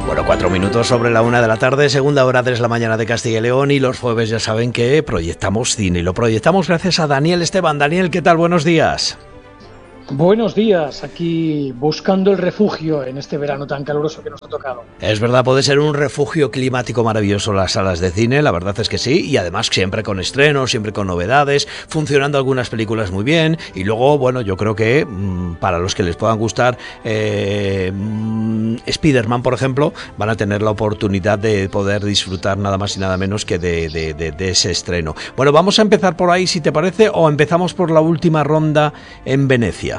Bueno, 4 minutos sobre la 1 de la tarde, segunda hora 3 de la mañana de Castilla y León, y los jueves ya saben que proyectamos cine, y lo proyectamos gracias a Daniel Esteban. Daniel, ¿qué tal? Buenos días. Buenos días, aquí buscando el refugio en este verano tan caluroso que nos ha tocado. Es verdad, puede ser un refugio climático maravilloso las salas de cine, la verdad es que sí, y además siempre con estrenos, siempre con novedades, funcionando algunas películas muy bien, y luego, bueno, yo creo que para los que les puedan gustar Spider-Man, por ejemplo, van a tener la oportunidad de poder disfrutar nada más y nada menos que de ese estreno. Bueno, vamos a empezar por ahí, si te parece, o empezamos por la última ronda en Venecia.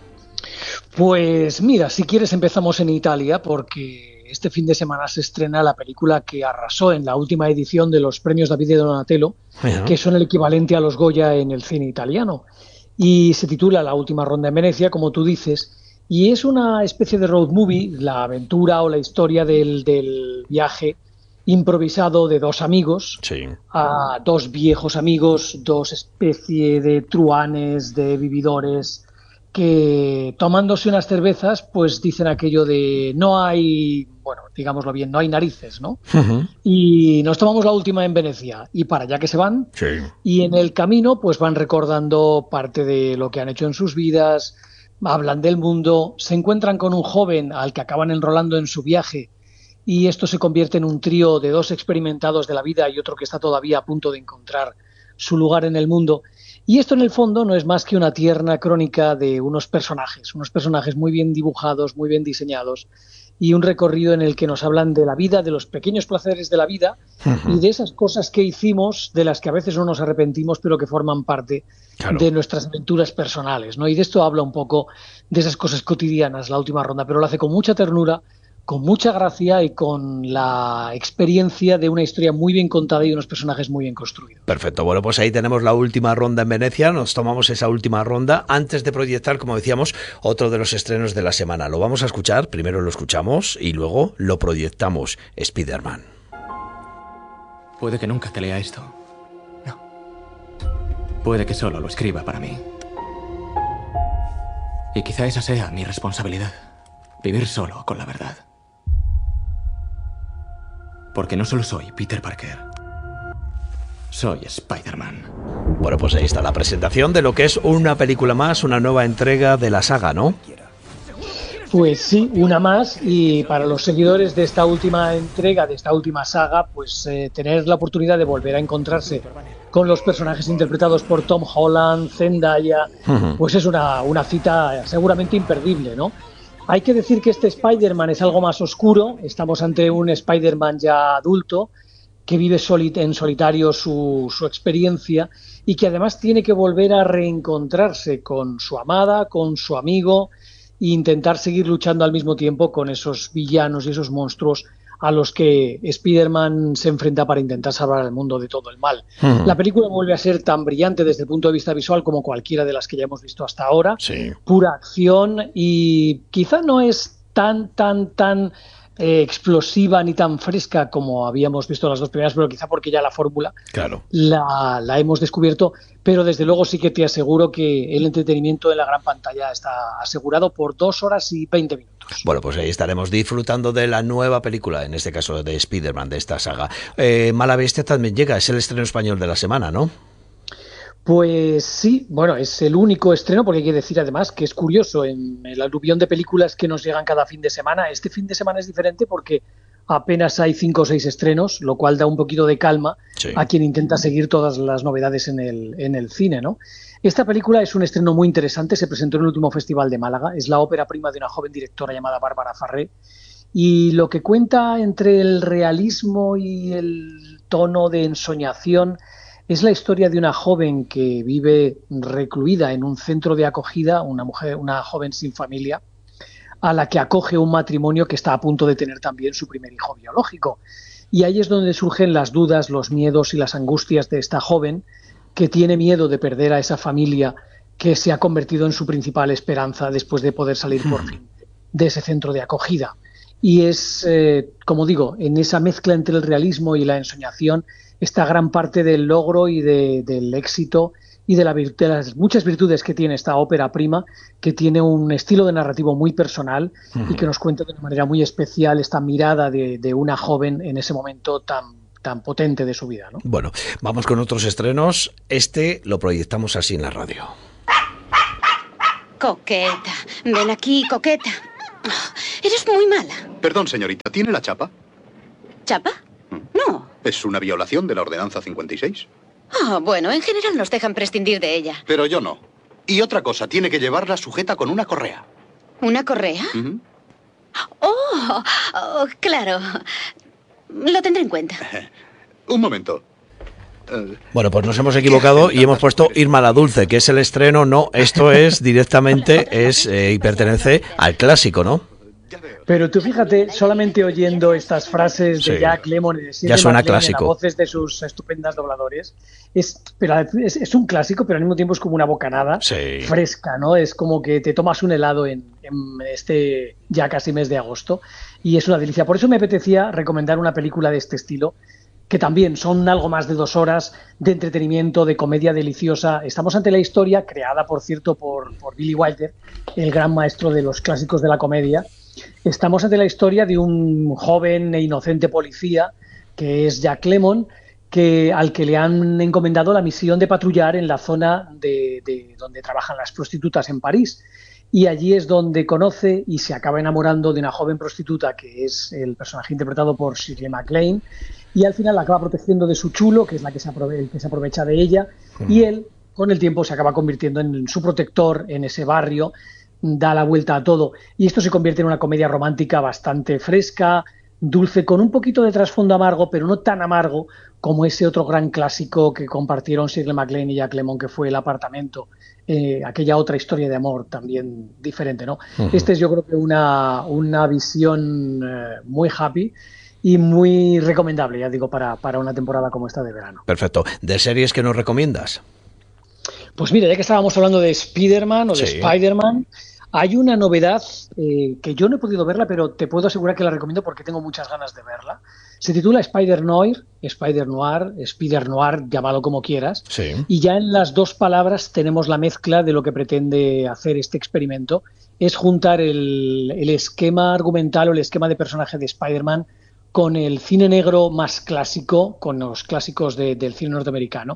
Pues mira, si quieres empezamos en Italia porque este fin de semana se estrena la película que arrasó en la última edición de los premios David de Donatello, que son el equivalente a los Goya en el cine italiano. Y se titula La última ronda en Venecia, como tú dices, y es una especie de road movie, la aventura o la historia del viaje improvisado de dos amigos, Sí. Dos viejos amigos, dos especies de truhanes, de vividores, que tomándose unas cervezas, pues dicen aquello de no hay, bueno, digámoslo bien, no hay narices, ¿no? Uh-huh. Y nos tomamos la última en Venecia y para allá que se van. Sí. Y en el camino, pues van recordando parte de lo que han hecho en sus vidas, hablan del mundo, se encuentran con un joven al que acaban enrolando en su viaje y esto se convierte en un trío de dos experimentados de la vida y otro que está todavía a punto de encontrar su lugar en el mundo. Y esto en el fondo no es más que una tierna crónica de unos personajes muy bien dibujados, muy bien diseñados, y un recorrido en el que nos hablan de la vida, de los pequeños placeres de la vida y de esas cosas que hicimos, de las que a veces no nos arrepentimos, pero que forman parte de nuestras aventuras personales, ¿no? Y de esto habla un poco de esas cosas cotidianas, la última ronda, pero lo hace con mucha ternura, con mucha gracia y con la experiencia de una historia muy bien contada y unos personajes muy bien construidos. Perfecto, bueno, pues ahí tenemos la última ronda en Venecia, nos tomamos esa última ronda antes de proyectar, como decíamos, otro de los estrenos de la semana. Lo vamos a escuchar, primero lo escuchamos y luego lo proyectamos, Spider-Man. Puede que nunca te lea esto. No. Puede que solo lo escriba para mí. Y quizá esa sea mi responsabilidad, vivir solo con la verdad. Porque no solo soy Peter Parker, soy Spider-Man. Bueno, pues ahí está la presentación de lo que es una película más, una nueva entrega de la saga, ¿no? Pues sí, una más, y para los seguidores de esta última entrega, de esta última saga, pues tener la oportunidad de volver a encontrarse con los personajes interpretados por Tom Holland, Zendaya, pues es una cita seguramente imperdible, ¿no? Hay que decir que este Spider-Man es algo más oscuro, estamos ante un Spider-Man ya adulto, que vive en solitario su experiencia y que además tiene que volver a reencontrarse con su amada, con su amigo e intentar seguir luchando al mismo tiempo con esos villanos y esos monstruos a los que Spider-Man se enfrenta para intentar salvar al mundo de todo el mal. La película vuelve a ser tan brillante desde el punto de vista visual como cualquiera de las que ya hemos visto hasta ahora. Sí. Pura acción y quizá no es tan explosiva ni tan fresca como habíamos visto las dos primeras, pero quizá porque ya la fórmula la hemos descubierto, pero desde luego sí que te aseguro que el entretenimiento en la gran pantalla está asegurado por 2 horas y 20 minutos. Bueno, pues ahí estaremos disfrutando de la nueva película, en este caso de Spider-Man, de esta saga. Mala Bestia también llega, es el estreno español de la semana, ¿no? Pues sí, bueno, es el único estreno, porque hay que decir además que es curioso, en el aluvión de películas que nos llegan cada fin de semana, este fin de semana es diferente porque apenas hay 5 o 6 estrenos, lo cual da un poquito de calma a quien intenta seguir todas las novedades en el cine, ¿no? Esta película es un estreno muy interesante, se presentó en el último Festival de Málaga, es la ópera prima de una joven directora llamada Bárbara Farré, y lo que cuenta entre el realismo y el tono de ensoñación es la historia de una joven que vive recluida en un centro de acogida, una joven sin familia, a la que acoge un matrimonio que está a punto de tener también su primer hijo biológico. Y ahí es donde surgen las dudas, los miedos y las angustias de esta joven que tiene miedo de perder a esa familia que se ha convertido en su principal esperanza después de poder salir por fin de ese centro de acogida. Y es, como digo, en esa mezcla entre el realismo y la ensoñación está gran parte del logro y del éxito y de las muchas virtudes que tiene esta ópera prima, que tiene un estilo de narrativo muy personal y que nos cuenta de una manera muy especial esta mirada de una joven en ese momento tan potente de su vida, ¿no? Bueno, vamos con otros estrenos. Este lo proyectamos así en la radio. Coqueta, ven aquí, coqueta. Oh, eres muy mala. Perdón, señorita, ¿tiene la chapa? ¿Chapa? No. Es una violación de la Ordenanza 56. Ah, bueno, en general nos dejan prescindir de ella. Pero yo no. Y otra cosa, tiene que llevarla sujeta con una correa. ¿Una correa? Oh, claro. Lo tendré en cuenta. Un momento. Bueno, pues nos hemos equivocado y hemos puesto Irma la Dulce, que es el estreno. No, esto es directamente, y pertenece al clásico, ¿no? Pero tú fíjate, solamente oyendo estas frases de Jack Lemmon y de ya suena MacLaine clásico. en las voces de sus estupendas dobladores, es un clásico, pero al mismo tiempo es como una bocanada fresca, ¿no? Es como que te tomas un helado en este ya casi mes de agosto y es una delicia. Por eso me apetecía recomendar una película de este estilo, que también son algo más de 2 horas de entretenimiento, de comedia deliciosa. Estamos ante la historia, creada, por cierto, por Billy Wilder, el gran maestro de los clásicos de la comedia. Estamos ante la historia de un joven e inocente policía, que es Jack Lemmon, al que le han encomendado la misión de patrullar en la zona de donde trabajan las prostitutas en París. Y allí es donde conoce y se acaba enamorando de una joven prostituta, que es el personaje interpretado por Shirley MacLaine, y al final la acaba protegiendo de su chulo, que es la que se aprovecha de ella, y él, con el tiempo, se acaba convirtiendo en su protector en ese barrio, da la vuelta a todo. Y esto se convierte en una comedia romántica bastante fresca, dulce, con un poquito de trasfondo amargo, pero no tan amargo como ese otro gran clásico que compartieron Shirley MacLaine y Jack Lemmon, que fue El apartamento, aquella otra historia de amor también diferente, ¿no? Este es, yo creo que una visión muy happy y muy recomendable, ya digo, para una temporada como esta de verano. Perfecto. ¿De series que nos recomiendas? Pues mira, ya que estábamos hablando de Spider-Man o de Spider-Man, hay una novedad que yo no he podido verla, pero te puedo asegurar que la recomiendo porque tengo muchas ganas de verla. Se titula Spider-Noir, Spider-Noir, llámalo como quieras. Sí. Y ya en las 2 palabras tenemos la mezcla de lo que pretende hacer este experimento. Es juntar el esquema argumental o el esquema de personaje de Spider-Man con el cine negro más clásico, con los clásicos del cine norteamericano.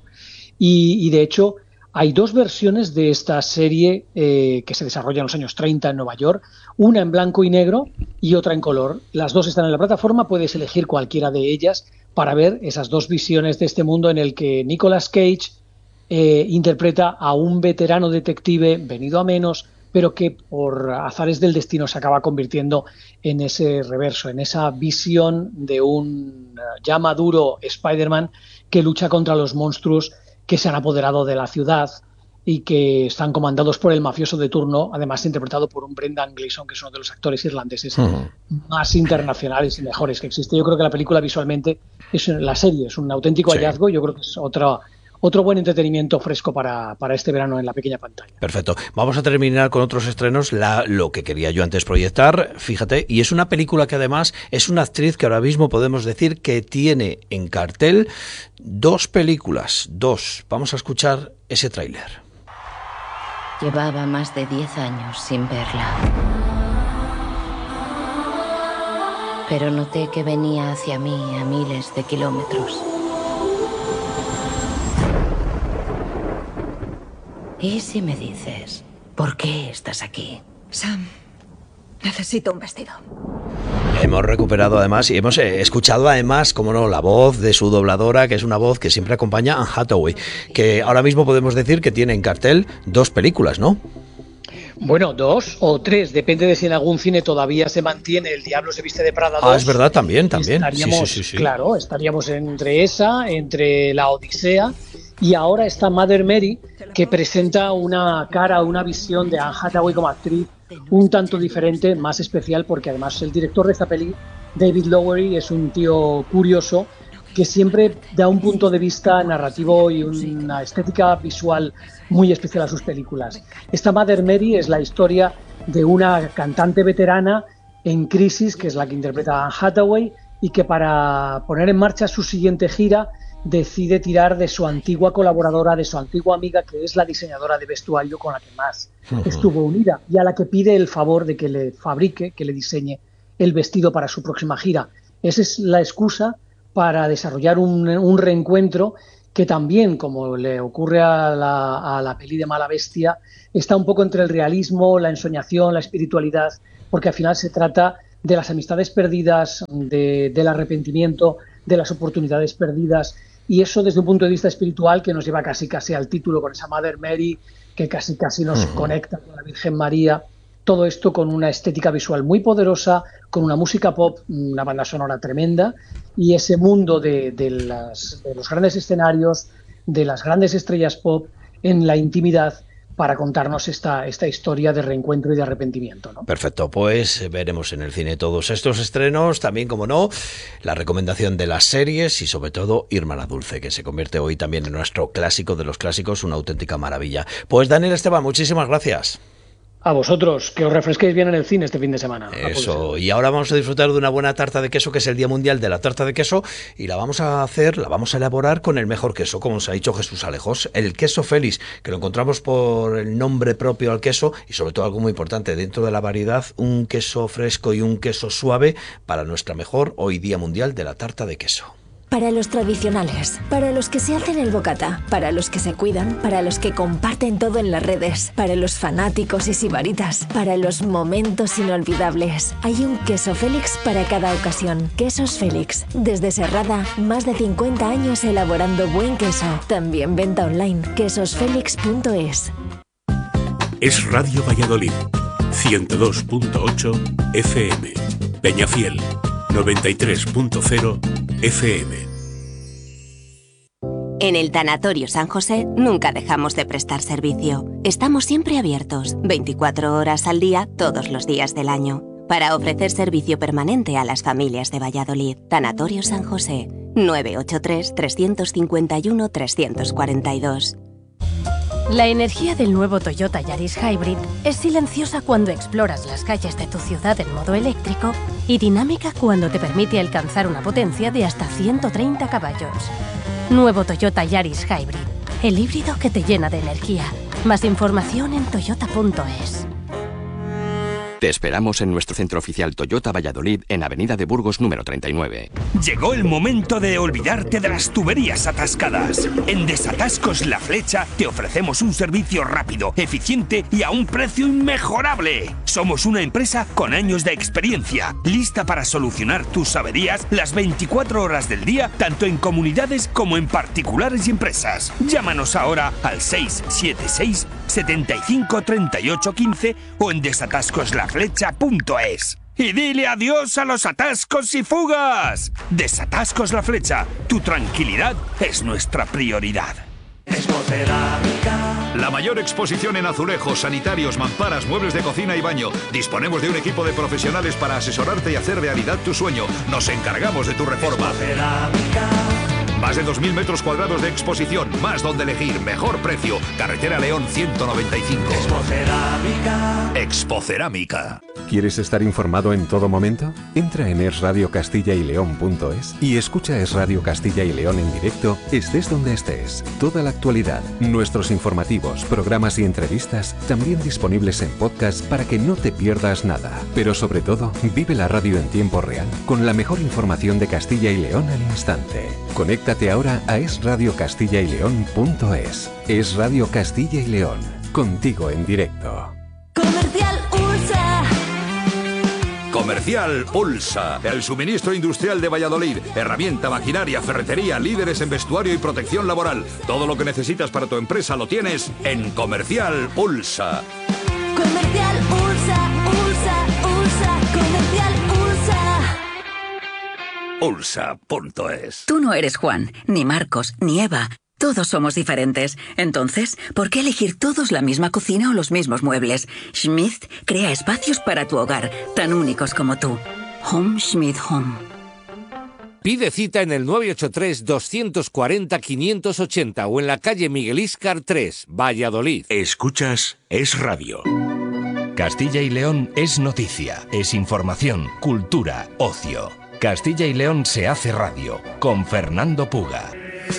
Y de hecho, hay 2 versiones de esta serie que se desarrolla en los años 30 en Nueva York, una en blanco y negro y otra en color. Las 2 están en la plataforma, puedes elegir cualquiera de ellas para ver esas 2 visiones de este mundo en el que Nicolas Cage interpreta a un veterano detective venido a menos, pero que por azares del destino se acaba convirtiendo en ese reverso, en esa visión de un ya maduro Spider-Man que lucha contra los monstruos que se han apoderado de la ciudad y que están comandados por el mafioso de turno, además interpretado por un Brendan Gleeson, que es uno de los actores irlandeses más internacionales y mejores que existe. Yo creo que la película visualmente, la serie es un auténtico hallazgo. Yo creo que es otro buen entretenimiento fresco para este verano en la pequeña pantalla. Perfecto. Vamos a terminar con otros estrenos, lo que quería yo antes proyectar, fíjate, y es una película que además es una actriz que ahora mismo podemos decir que tiene en cartel 2 películas, 2. Vamos a escuchar ese tráiler. Llevaba más de 10 años sin verla. Pero noté que venía hacia mí a miles de kilómetros. ¿Y si me dices, por qué estás aquí? Sam, necesito un vestido. Hemos recuperado además y hemos escuchado además, como no, la voz de su dobladora, que es una voz que siempre acompaña a Anne Hathaway, que ahora mismo podemos decir que tiene en cartel 2 películas, ¿no? Bueno, 2 o 3, depende de si en algún cine todavía se mantiene El diablo se viste de Prada 2. Es verdad, también. Estaríamos, sí. Claro, estaríamos entre La Odisea, y ahora está Mother Mary, que presenta una visión de Anne Hathaway como actriz un tanto diferente, más especial, porque además el director de esta peli, David Lowery, es un tío curioso que siempre da un punto de vista narrativo y una estética visual muy especial a sus películas. Esta Mother Mary es la historia de una cantante veterana en crisis, que es la que interpreta a Anne Hathaway, y que para poner en marcha su siguiente gira decide tirar de su antigua colaboradora, de su antigua amiga, que es la diseñadora de vestuario con la que más estuvo unida, y a la que pide el favor de que le fabrique, que le diseñe el vestido para su próxima gira. Esa es la excusa para desarrollar un reencuentro que también, como le ocurre a la peli de Mala Bestia, está un poco entre el realismo, la ensoñación, la espiritualidad, porque al final se trata de las amistades perdidas, del arrepentimiento, de las oportunidades perdidas, y eso desde un punto de vista espiritual que nos lleva casi al título, con esa Mother Mary que casi nos conecta con la Virgen María. Todo esto con una estética visual muy poderosa, con una música pop, una banda sonora tremenda, y ese mundo de los grandes escenarios, de las grandes estrellas pop en la intimidad, para contarnos esta historia de reencuentro y de arrepentimiento, ¿no? Perfecto, pues veremos en el cine todos estos estrenos, también, como no, la recomendación de las series y sobre todo Irma la Dulce, que se convierte hoy también en nuestro clásico de los clásicos, una auténtica maravilla. Pues Daniel Esteban, muchísimas gracias. A vosotros, que os refresquéis bien en el cine este fin de semana. Eso, y ahora vamos a disfrutar de una buena tarta de queso, que es el Día Mundial de la Tarta de Queso, y la vamos a elaborar con el mejor queso, como os ha dicho Jesús Alejos, el queso Félix, que lo encontramos por el nombre propio al queso, y sobre todo algo muy importante, dentro de la variedad, un queso fresco y un queso suave para nuestra mejor hoy Día Mundial de la Tarta de Queso. Para los tradicionales, para los que se hacen el bocata, para los que se cuidan, para los que comparten todo en las redes, para los fanáticos y sibaritas, para los momentos inolvidables. Hay un queso Félix para cada ocasión. Quesos Félix. Desde Serrada, más de 50 años elaborando buen queso. También venta online. quesosfelix.es. Es Radio Valladolid, 102.8 FM. Peñafiel, 93.0 FM. En el Tanatorio San José nunca dejamos de prestar servicio. Estamos siempre abiertos, 24 horas al día, todos los días del año, para ofrecer servicio permanente a las familias de Valladolid. Tanatorio San José, 983-351-342. La energía del nuevo Toyota Yaris Hybrid es silenciosa cuando exploras las calles de tu ciudad en modo eléctrico y dinámica cuando te permite alcanzar una potencia de hasta 130 caballos. Nuevo Toyota Yaris Hybrid, el híbrido que te llena de energía. Más información en toyota.es. Te esperamos en nuestro centro oficial Toyota Valladolid, en Avenida de Burgos número 39. Llegó el momento de olvidarte de las tuberías atascadas. En Desatascos La Flecha te ofrecemos un servicio rápido, eficiente y a un precio inmejorable. Somos una empresa con años de experiencia, lista para solucionar tus averías las 24 horas del día, tanto en comunidades como en particulares y empresas. Llámanos ahora al 676 75 38 15 o en desatascoslaflecha.es. Y dile adiós a los atascos y fugas. Desatascos La Flecha, tu tranquilidad es nuestra prioridad. Expocerámica. La mayor exposición en azulejos, sanitarios, mamparas, muebles de cocina y baño. Disponemos de un equipo de profesionales para asesorarte y hacer realidad tu sueño. Nos encargamos de tu reforma. Más de 2.000 metros cuadrados de exposición, más donde elegir, mejor precio. Carretera León 195. Expocerámica. ¿Quieres estar informado en todo momento? Entra en esradiocastilla-y-león.es y escucha Es Radio Castilla y León en directo, estés donde estés. Toda la actualidad, nuestros informativos, programas y entrevistas, también disponibles en podcast para que no te pierdas nada. Pero sobre todo, vive la radio en tiempo real, con la mejor información de Castilla y León al instante. Conéctate ahora a esradiocastilla-y-león.es. Es Radio Castilla y León, contigo en directo. Comercial Ulsa. Comercial Ulsa, el suministro industrial de Valladolid. Herramienta, maquinaria, ferretería, líderes en vestuario y protección laboral. Todo lo que necesitas para tu empresa lo tienes en Comercial Ulsa. Comercial Ulsa, Ulsa, Ulsa, Comercial Ulsa. Ulsa.es. Tú no eres Juan, ni Marcos, ni Eva. Todos somos diferentes. Entonces, ¿por qué elegir todos la misma cocina o los mismos muebles? Schmidt crea espacios para tu hogar, tan únicos como tú. Home Schmidt Home. Pide cita en el 983-240-580 o en la calle Miguel Íscar 3, Valladolid. Escuchas Es Radio. Castilla y León es noticia, es información, cultura, ocio. Castilla y León se hace radio, con Fernando Puga.